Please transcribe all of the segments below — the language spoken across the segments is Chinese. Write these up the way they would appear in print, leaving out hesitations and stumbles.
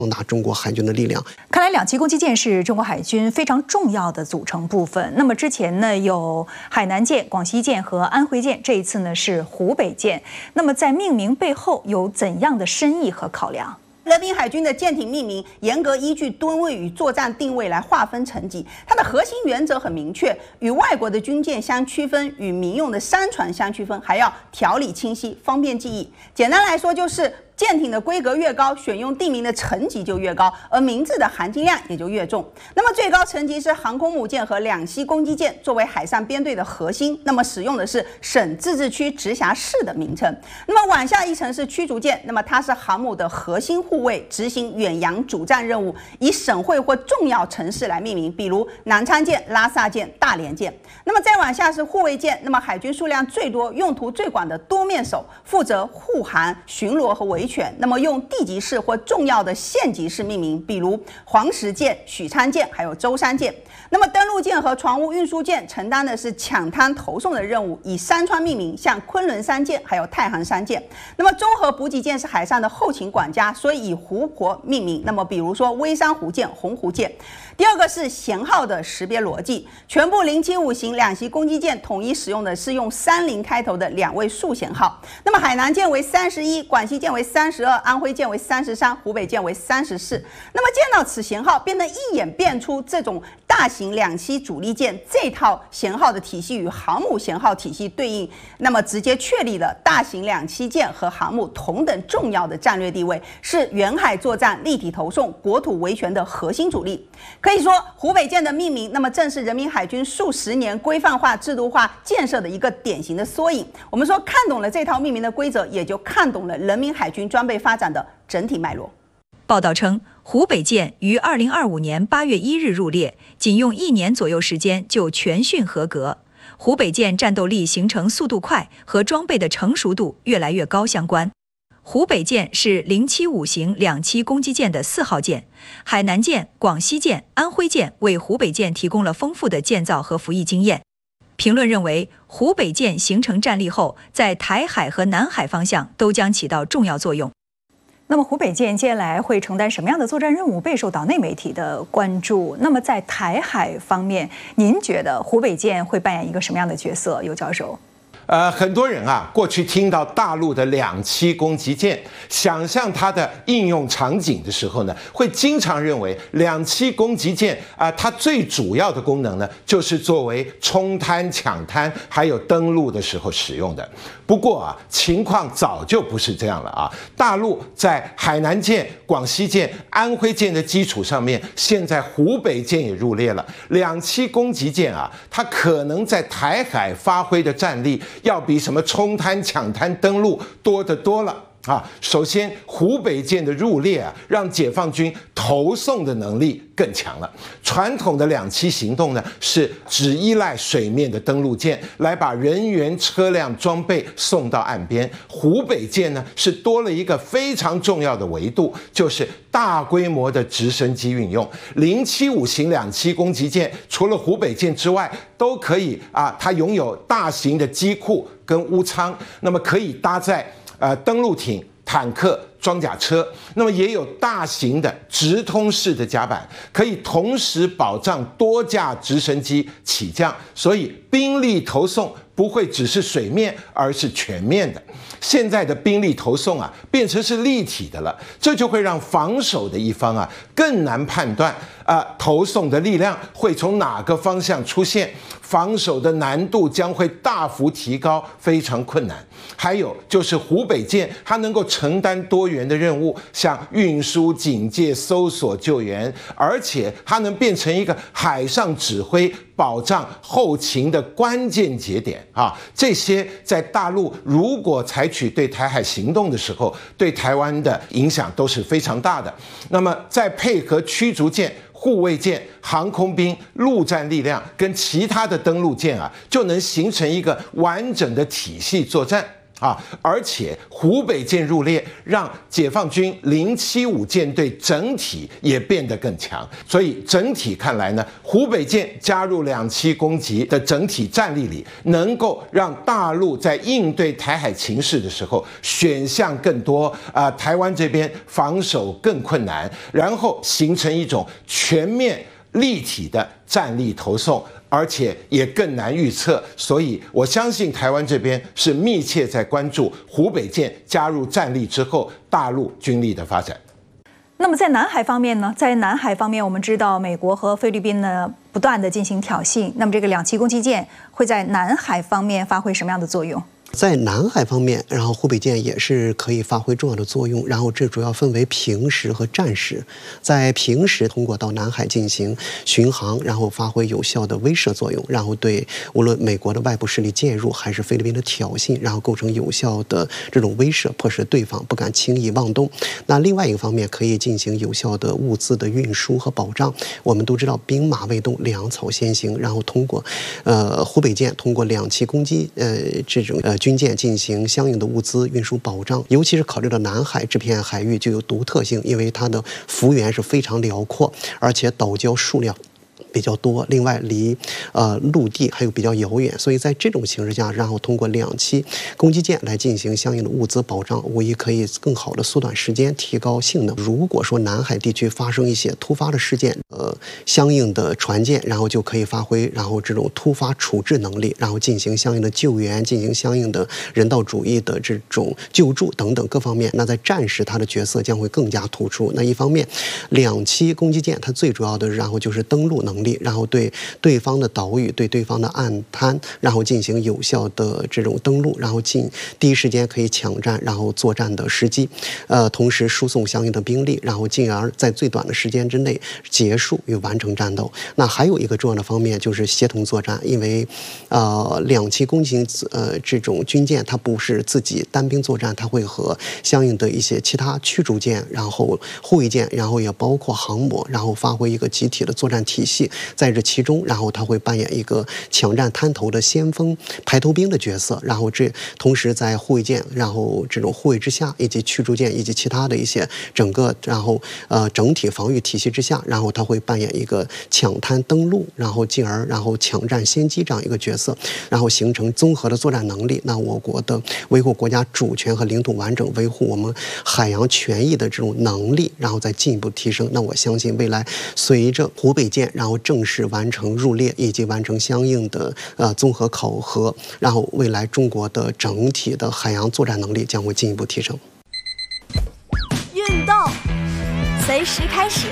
壮大中国海军的力量。 看来两栖攻击舰是中国海军非常重要的组成部分。那么之前呢有海南舰、广西舰和安徽舰，这一次呢是湖北舰。那么在命名背后有怎样的深意和考量？ 人民海军的舰艇命名严格依据吨位与作战定位来划分层级，它的核心原则很明确，与外国的军舰相区分，与民用的商船相区分，还要条理清晰，方便记忆。简单来说就是。舰艇的规格越高，选用地名的层级就越高，而名字的含金量也就越重。那么最高层级是航空母舰和两栖攻击舰，作为海上编队的核心，那么使用的是省、自治区、直辖市的名称。那么往下一层是驱逐舰，那么它是航母的核心护卫，执行远洋主战任务，以省会或重要城市来命名，比如南昌舰、拉萨舰、大连舰。那么再往下是护卫舰，那么海军数量最多、用途最广的多面手，负责护航、巡逻和维权。那么用地级市或重要的县级市命名，比如黄石舰、许昌舰，还有舟山舰。那么登陆舰和船坞运输舰承担的是抢滩投送的任务，以山川命名，像昆仑山舰还有太行山舰。那么综合补给舰是海上的后勤管家，所以以湖泊命名。那么比如说微山湖舰、洪湖舰。第二个是舷号的识别逻辑，全部075型两栖攻击舰统一使用的是用30开头的2位数舷号。那么海南舰为31，广西舰为32，安徽舰为33，湖北舰为34。那么见到此舷号，便能一眼辨出这种大型两栖主力舰这套舷号的体系与航母舷号体系对应，那么直接确立了大型两栖舰和航母同等重要的战略地位，是远海作战、立体投送、国土维权的核心主力。可以说，湖北舰的命名，那么正是人民海军数十年规范化、制度化建设的一个典型的缩影。我们说，看懂了这套命名的规则，也就看懂了人民海军装备发展的整体脉络。 报道称，湖北舰于2025年8月1日入列，仅用1年左右时间就全训合格。湖北舰战斗力形成速度快和装备的成熟度越来越高相关。湖北舰是075型两栖攻击舰的4号舰，海南舰、广西舰、安徽舰为湖北舰提供了丰富的建造和服役经验。评论认为，湖北舰形成战力后，在台海和南海方向都将起到重要作用。那么湖北舰接下来会承担什么样的作战任务，备受岛内媒体的关注。那么在台海方面，您觉得湖北舰会扮演一个什么样的角色？尤教授。 很多人啊，过去听到大陆的两栖攻击舰，想象它的应用场景的时候呢，会经常认为两栖攻击舰它最主要的功能呢，就是作为冲滩、抢滩，还有登陆的时候使用的。不过啊，情况早就不是这样了啊！大陆在海南舰、广西舰、安徽舰的基础上面，现在湖北舰也入列了。两栖攻击舰啊，它可能在台海发挥的战力，要比什么冲滩、抢滩、登陆多得多了啊！首先，湖北舰的入列啊，让解放军投送的能力更强了。传统的两栖行动呢，是只依赖水面的登陆舰来把人员、车辆、装备送到岸边。湖北舰呢，是多了一个非常重要的维度，就是大规模的直升机运用。075型两栖攻击舰除了湖北舰之外，都可以它拥有大型的机库跟坞舱，那么可以搭载登陆艇、坦克、装甲车，那么也有大型的直通式的甲板，可以同时保障多架直升机起降，所以兵力投送不会只是水面，而是全面的。现在的兵力投送啊，变成是立体的了，这就会让防守的一方啊更难判断投送的力量会从哪个方向出现，防守的难度将会大幅提高，非常困难。还有就是湖北舰，它能够承担多元的任务，像运输、警戒、搜索、救援，而且它能变成一个海上指挥、保障后勤的关键节点啊！这些在大陆如果采取对台海行动的时候，对台湾的影响都是非常大的。那么再配合驱逐舰、护卫舰、航空兵、陆战力量跟其他的登陆舰啊，就能形成一个完整的体系作战而且湖北舰入列，让解放军075舰队整体也变得更强。所以整体看来呢，湖北舰加入2栖攻击的整体战力里，能够让大陆在应对台海情势的时候选项更多，台湾这边防守更困难，然后形成一种全面立体的战力投送，而且也更难预测。所以我相信台湾这边是密切在关注湖北舰加入战力之后大陆军力的发展。 那么在南海方面呢？在南海方面，我们知道美国和菲律宾呢不断的进行挑衅。那么这个2栖攻击舰会在南海方面发挥什么样的作用？ 在南海方面，然后湖北舰也是可以发挥重要的作用。然后这主要分为平时和战时。在平时，通过到南海进行巡航，然后发挥有效的威慑作用，然后对无论美国的外部势力介入，还是菲律宾的挑衅，然后构成有效的这种威慑，迫使对方不敢轻易妄动。那另外一个方面，可以进行有效的物资的运输和保障。我们都知道，兵马未动，粮草先行。然后通过湖北舰通过2栖攻击这种军舰进行相应的物资运输保障，尤其是考虑到南海这片海域就有独特性，因为它的幅员是非常辽阔，而且岛礁数量比较多，另外离陆地还有比较遥远，所以在这种形势下，然后通过2栖攻击舰来进行相应的物资保障，无疑可以更好的缩短时间，提高性能。如果说南海地区发生一些突发的事件，相应的船舰然后就可以发挥然后这种突发处置能力，然后进行相应的救援，进行相应的人道主义的这种救助等等各方面。那在战时它的角色将会更加突出。那一方面，2栖攻击舰它最主要的然后就是登陆能力，然后对对方的岛屿、对对方的岸滩，然后进行有效的这种登陆，然后第一时间可以抢占，然后作战的时机，同时输送相应的兵力，然后进而在最短的时间之内结束与完成战斗。那还有一个重要的方面就是协同作战，因为2栖攻击这种军舰它不是自己单兵作战，它会和相应的一些其他驱逐舰，然后护卫舰，然后也包括航母，然后发挥一个集体的作战体系。在这其中，然后他会扮演一个抢占滩头的先锋排头兵的角色，然后同时在护卫舰，然后这种护卫之下，以及驱逐舰以及其他的一些整个然后整体防御体系之下，然后他会扮演一个抢滩登陆，然后进而然后抢占先机这样一个角色，然后形成综合的作战能力。那我国的维护国家主权和领土完整，维护我们海洋权益的这种能力，然后再进一步提升。那我相信未来随着湖北舰然后正式完成入列以及完成相应的综合考核，然后未来中国的整体的海洋作战能力将会进一步提升。 运动随时开始。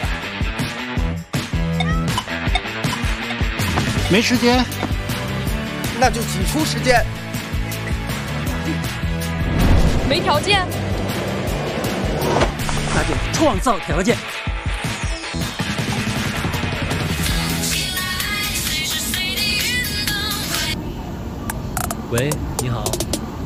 没时间， 那就挤出时间。 没条件， 那就创造条件。喂，你好。